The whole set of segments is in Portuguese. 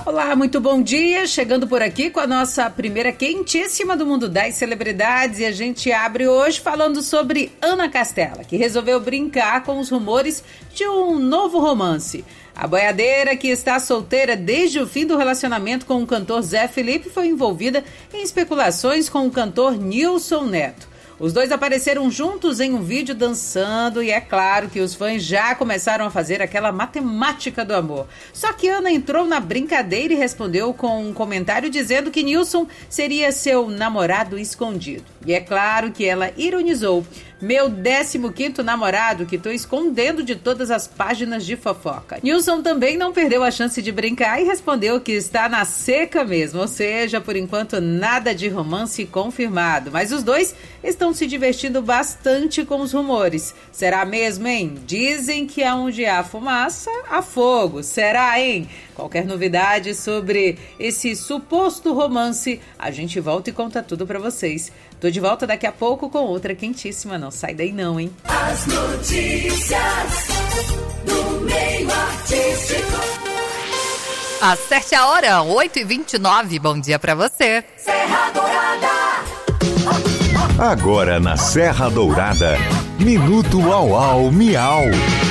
Olá, muito bom dia. Chegando por aqui com a nossa primeira quentíssima do Mundo das Celebridades. E a gente abre hoje falando sobre Ana Castela, que resolveu brincar com os rumores de um novo romance. A boiadeira, que está solteira desde o fim do relacionamento com o cantor Zé Felipe, foi envolvida em especulações com o cantor Nilson Neto. Os dois apareceram juntos em um vídeo dançando e é claro que os fãs já começaram a fazer aquela matemática do amor. Só que Ana entrou na brincadeira e respondeu com um comentário dizendo que Nilson seria seu namorado escondido. E é claro que ela ironizou: meu 15º namorado que tô escondendo de todas as páginas de fofoca. Nilson também não perdeu a chance de brincar e respondeu que está na seca mesmo, ou seja, por enquanto nada de romance confirmado. Mas os dois estão se divertindo bastante com os rumores. Será mesmo, hein? Dizem que aonde há fumaça, há fogo. Será, hein? Qualquer novidade sobre esse suposto romance, a gente volta e conta tudo pra vocês. Tô de volta daqui a pouco com outra quentíssima. Não sai daí não, hein? As notícias do meio artístico. Acerte a hora, 8h29. Bom dia pra você. Serra Dourada. Agora na Serra Dourada, Minuto Au Au Miau.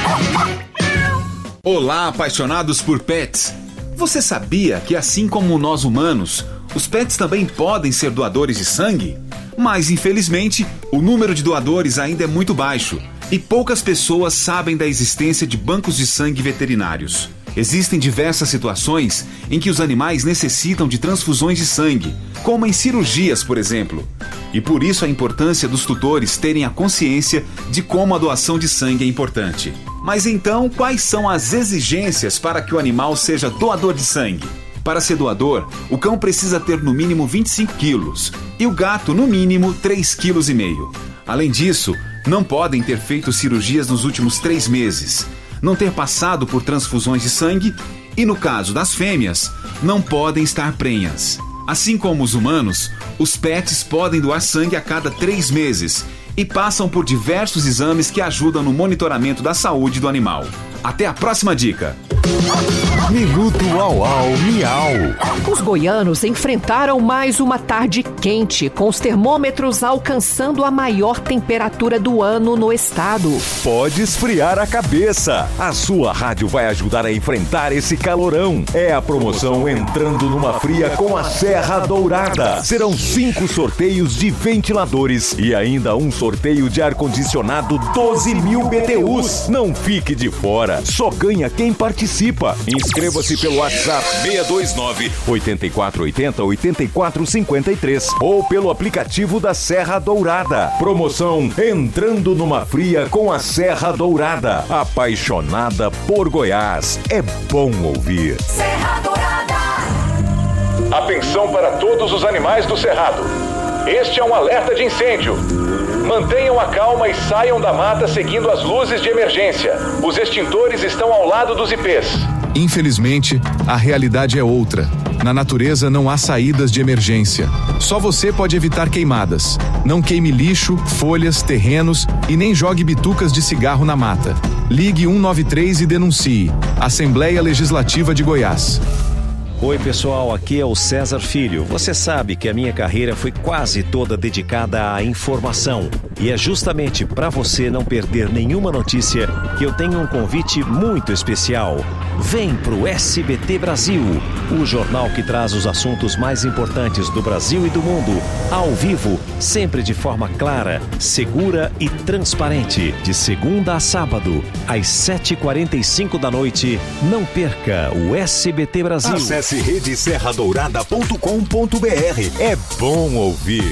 Olá, apaixonados por pets! Você sabia que, assim como nós humanos, os pets também podem ser doadores de sangue? Mas, infelizmente, o número de doadores ainda é muito baixo e poucas pessoas sabem da existência de bancos de sangue veterinários. Existem diversas situações em que os animais necessitam de transfusões de sangue, como em cirurgias, por exemplo. E por isso a importância dos tutores terem a consciência de como a doação de sangue é importante. Mas então, quais são as exigências para que o animal seja doador de sangue? Para ser doador, o cão precisa ter no mínimo 25 quilos e o gato no mínimo 3,5 kg. Além disso, não podem ter feito cirurgias nos últimos 3 meses, não ter passado por transfusões de sangue e, no caso das fêmeas, não podem estar prenhas. Assim como os humanos, os pets podem doar sangue a cada 3 meses e passam por diversos exames que ajudam no monitoramento da saúde do animal. Até a próxima dica! Minuto Au Au Miau. Os goianos enfrentaram mais uma tarde quente, com os termômetros alcançando a maior temperatura do ano no estado. Pode esfriar a cabeça. A sua rádio vai ajudar a enfrentar esse calorão. É a promoção Entrando numa Fria com a Serra Dourada. Serão 5 sorteios de ventiladores e ainda um sorteio de ar-condicionado 12.000 BTUs. Não fique de fora, só ganha quem participa. Inscreva-se pelo WhatsApp 629-8480-8453 ou pelo aplicativo da Serra Dourada. Promoção Entrando numa Fria com a Serra Dourada. Apaixonada por Goiás. É bom ouvir. Serra Dourada. Atenção para todos os animais do cerrado. Este é um alerta de incêndio. Mantenham a calma e saiam da mata seguindo as luzes de emergência. Os extintores estão ao lado dos ipês. Infelizmente, a realidade é outra. Na natureza não há saídas de emergência. Só você pode evitar queimadas. Não queime lixo, folhas, terrenos e nem jogue bitucas de cigarro na mata. Ligue 193 e denuncie. Assembleia Legislativa de Goiás. Oi pessoal, aqui é o César Filho. Você sabe que a minha carreira foi quase toda dedicada à informação. E é justamente para você não perder nenhuma notícia que eu tenho um convite muito especial. Vem pro SBT Brasil, o jornal que traz os assuntos mais importantes do Brasil e do mundo, ao vivo, sempre de forma clara, segura e transparente, de segunda a sábado, às 7h45 da noite. Não perca o SBT Brasil. Acesse redeserradourada.com.br. É bom ouvir.